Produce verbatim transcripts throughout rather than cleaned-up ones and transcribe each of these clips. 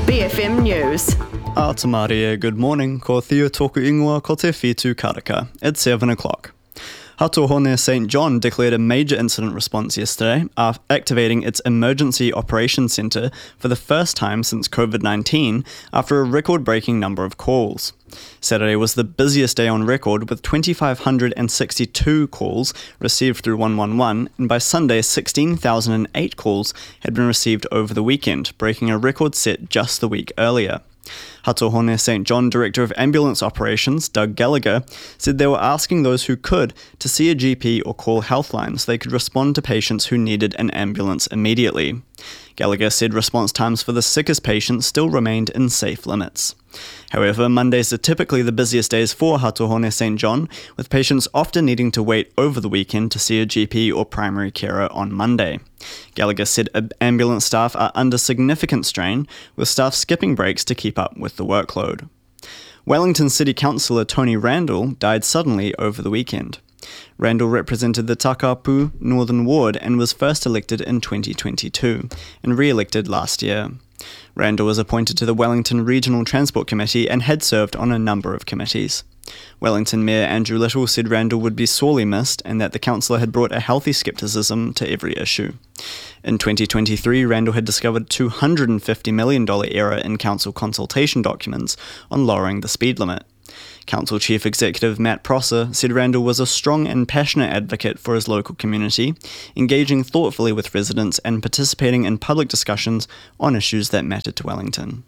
B F M News. Atamaria, good morning. Ko Theo Toku Ingoa ko te Whitu Karaka. It's seven o'clock. Hatohone Saint John declared a major incident response yesterday, activating its Emergency Operations Centre for the first time since covid nineteen after a record-breaking number of calls. Saturday was the busiest day on record, with two thousand five hundred sixty-two calls received through one one one, and by Sunday sixteen thousand eight calls had been received over the weekend, breaking a record set just the week earlier. Hatohone Saint John Director of Ambulance Operations, Doug Gallagher, said they were asking those who could to see a G P or call Healthline so they could respond to patients who needed an ambulance immediately. Gallagher said response times for the sickest patients still remained in safe limits. However, Mondays are typically the busiest days for Hatohone Saint John, with patients often needing to wait over the weekend to see a G P or primary carer on Monday. Gallagher said ambulance staff are under significant strain, with staff skipping breaks to keep up with the workload. Wellington City Councillor Tony Randall died suddenly over the weekend. Randall represented the Takapu Northern Ward and was first elected in twenty twenty-two, and re-elected last year. Randall was appointed to the Wellington Regional Transport Committee and had served on a number of committees. Wellington Mayor Andrew Little said Randall would be sorely missed and that the councillor had brought a healthy scepticism to every issue. In twenty twenty-three, Randall had discovered two hundred fifty million dollars error in council consultation documents on lowering the speed limit. Council Chief Executive Matt Prosser said Randall was a strong and passionate advocate for his local community, engaging thoughtfully with residents and participating in public discussions on issues that mattered to Wellington.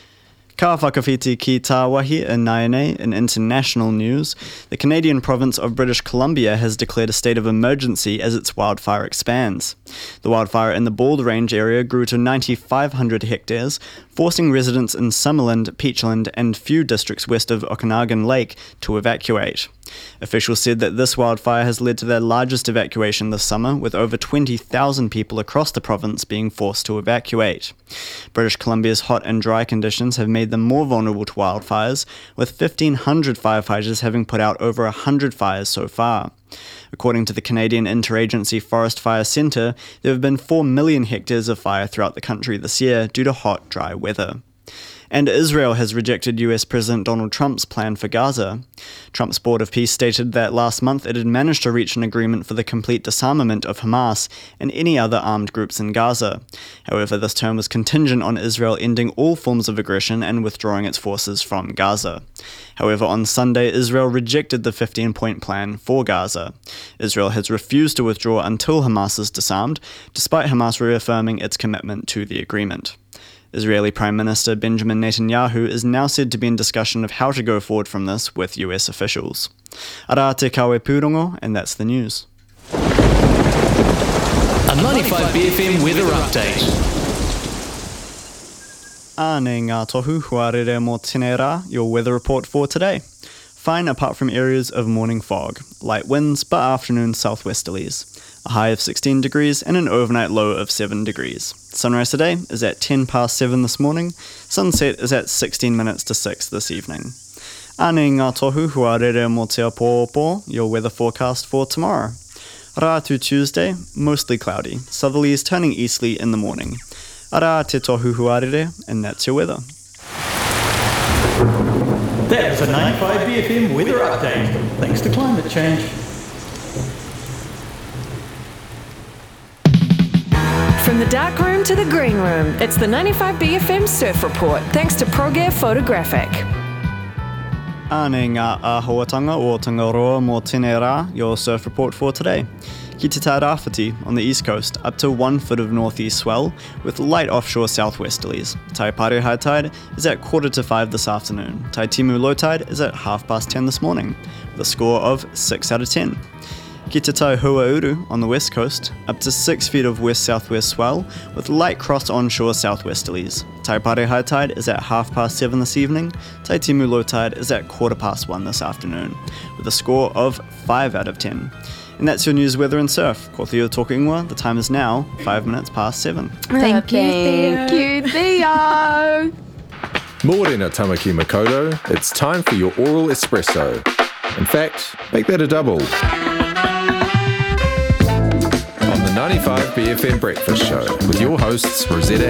Ka whakawhiti ki tā wahi in Naine in international news, the Canadian province of British Columbia has declared a state of emergency as its wildfire expands. The wildfire in the Bald Range area grew to nine thousand five hundred hectares, forcing residents in Summerland, Peachland and few districts west of Okanagan Lake to evacuate. Officials said that this wildfire has led to their largest evacuation this summer, with over twenty thousand people across the province being forced to evacuate. British Columbia's hot and dry conditions have made them more vulnerable to wildfires, with fifteen hundred firefighters having put out over one hundred fires so far. According to the Canadian Interagency Forest Fire Centre, there have been four million hectares of fire throughout the country this year due to hot, dry weather. And Israel has rejected U S President Donald Trump's plan for Gaza. Trump's Board of Peace stated that last month it had managed to reach an agreement for the complete disarmament of Hamas and any other armed groups in Gaza. However, this term was contingent on Israel ending all forms of aggression and withdrawing its forces from Gaza. However, on Sunday, Israel rejected the fifteen-point plan for Gaza. Israel has refused to withdraw until Hamas is disarmed, despite Hamas reaffirming its commitment to the agreement. Israeli Prime Minister Benjamin Netanyahu is now said to be in discussion of how to go forward from this with U S officials. Ara te kawe pūrongo, and that's the news. A ninety-five B F M weather update. Ane ngā tohu huarere mō tēnei rā, your weather report for today. Fine apart from areas of morning fog, light winds but afternoon southwesterlies. A high of sixteen degrees and an overnight low of seven degrees. Sunrise today is at ten past seven this morning. Sunset is at sixteen minutes to six this evening. Ane ngā tohu huarere mō te apōpō, your weather forecast for tomorrow. Rātu Tuesday, mostly cloudy, southerlies turning easterly in the morning. Ara te tohu huarere, and that's your weather. That was a ninety-five B F M weather update, thanks to climate change. From the dark room to the green room, it's the ninety-five B F M Surf Report, thanks to ProGear Photographic. Ane ngā āhuatanga o Tangaroa mō tēnei rā, your surf report for today. Ki te Tairāwhiti on the east coast, up to one foot of northeast swell, with light offshore southwesterlies. Taipare high tide is at quarter to five this afternoon. Taitimu low tide is at half past ten this morning, with a score of six out of ten. Ki te Tauhuauru on the west coast, up to six feet of west-southwest swell, with light cross-onshore southwesterlies. Taipare high tide is at half past seven this evening. Taitimu low tide is at quarter past one this afternoon, with a score of five out of ten. And that's your news, weather and surf. Ko Theo Toku Ingoa, the time is now five minutes past seven. Thank you, Thank you, Theo. Morena Tamaki Makoto, it's time for your oral espresso. In fact, make that a double. On the ninety-five B F M Breakfast Show with your hosts Rosetta